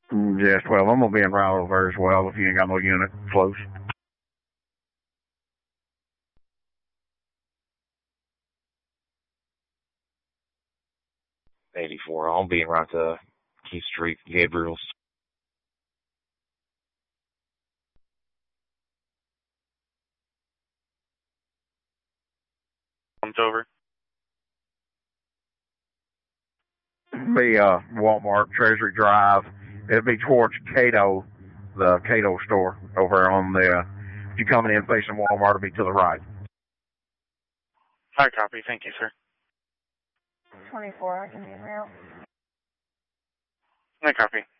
Yes, well, I'm going to be in route over as well if you ain't got no unit close. '84. I'll be en route to Keith Street, Gabriel's. Comes over. Be Walmart, Treasury Drive. It'll be towards Cato, the Cato store over on the. If you're coming in facing Walmart, it'll be to the right. High copy. Thank you, sir. 24, I can be in route. High copy.